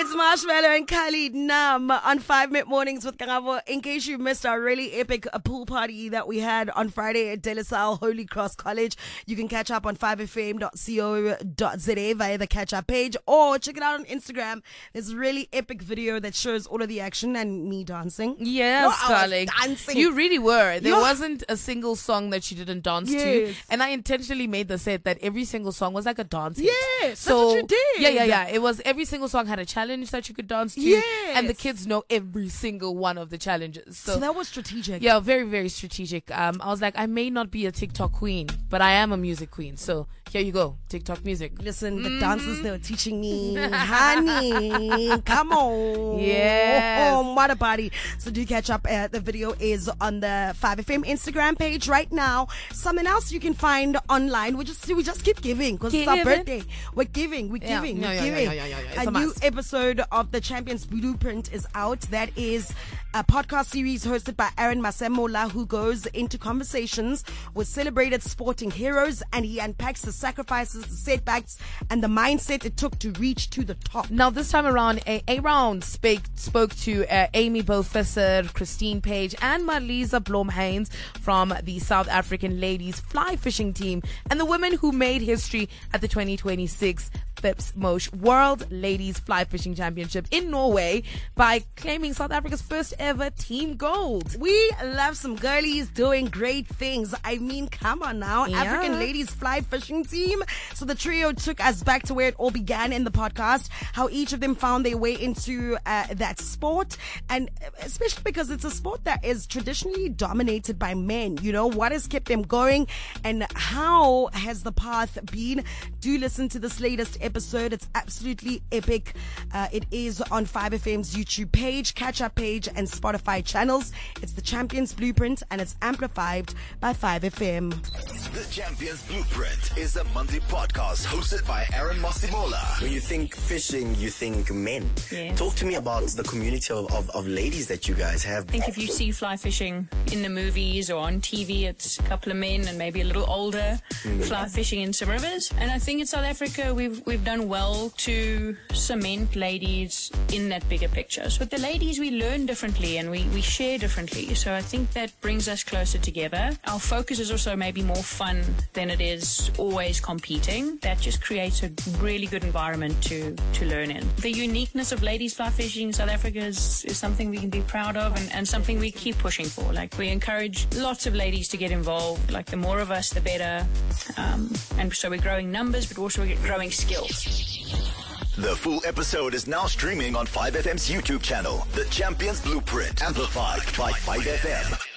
It's Marshmallow and Khalid Nam on 5 Minute Mornings with Karabo. In case you missed our really epic pool party that we had on Friday at De La Salle Holy Cross College, you can catch up on 5fm.co.za via the catch up page, or check it out on Instagram. There's a really epic video that shows all of the action and me dancing. Yes, darling. Dancing. You really were. There wasn't a single song that you didn't dance to. And I intentionally made the set that every single song was like a dance hit. Yes, so, that's what you did. Yeah. It was every single song had a challenge that you could dance to. Yes. And the kids know every single one of the challenges. So that was strategic. Yeah, very, very strategic. I was like, I may not be a TikTok queen, but I am a music queen. So here you go, TikTok music. Listen, the dancers they were teaching me, honey, come on. Yes. What a party. So do catch up. The video is on the 5FM Instagram page right now. Something else you can find online. We just keep giving because it's our birthday. We're giving. Yeah. A new episode of The Champions Blueprint is out. That is a podcast series hosted by Aaron Masemola, who goes into conversations with celebrated sporting heroes, and he unpacks the sacrifices, the setbacks, and the mindset it took to reach to the top. Now, this time around, Aaron spoke to Amy Bofesser, Christine Page, and Marliza Blomheinz from the South African ladies fly fishing team and the women who made history at the 2026 Pips Mosh World Ladies Fly Fishing Championship in Norway by claiming South Africa's first ever team gold. We love some girlies doing great things. I mean, come on now. Yeah. African ladies fly fishing team. So the trio took us back to where it all began in the podcast, how each of them found their way into that sport, and especially because it's a sport that is traditionally dominated by men. You know, what has kept them going and how has the path been? Do listen to this latest episode. It's absolutely epic. It is on 5FM's YouTube page, catch up page, and Spotify channels. It's The Champions Blueprint, and it's amplified by 5FM. The Champions Blueprint is a monthly podcast hosted by Aaron Masemola. When you think fishing, you think men. Yes. Talk to me about the community of ladies that you guys have. I think if you see fly fishing in the movies or on TV, it's a couple of men and maybe a little older fly fishing in some rivers. And I think in South Africa, we've done well to cement ladies in that bigger picture. So with the ladies, we learn differently and we share differently. So I think that brings us closer together. Our focus is also maybe more fun than it is always competing. That just creates a really good environment to learn in. The uniqueness of ladies fly fishing in South Africa is something we can be proud of and something we keep pushing for. Like, we encourage lots of ladies to get involved. Like, the more of us, the better. And so we're growing numbers, but also we're growing skills. The full episode is now streaming on 5FM's YouTube channel, The Champions Blueprint, amplified by 5FM.